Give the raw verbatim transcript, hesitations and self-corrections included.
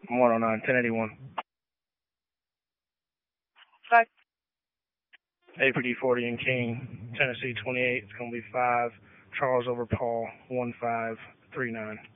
one oh nine, ten eighty-one. Five. A for D forty in King, Tennessee twenty-eight. It's going to be five. Charles over Paul, one five three nine.